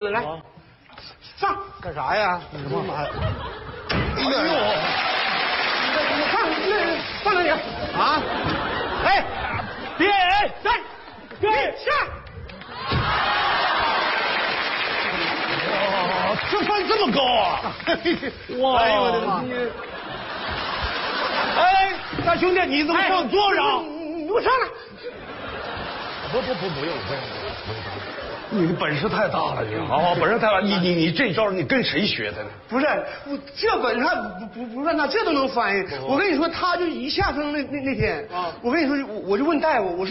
子，来，上， 干啥呀？ 哎呦，放哪里啊？哎，别，站，别下。 这翻这么高啊！哇！ 哎呦我的妈！ 哎，大兄弟，你怎么放桌上？ 你给我上来！ 不用。你的本事太大了，你啊，本事太大！你这招你跟谁学的呢？ 不是，我这本事不算大，这都能翻译。我跟你说，他就一下生那天，我跟你说，我就问大夫，我说。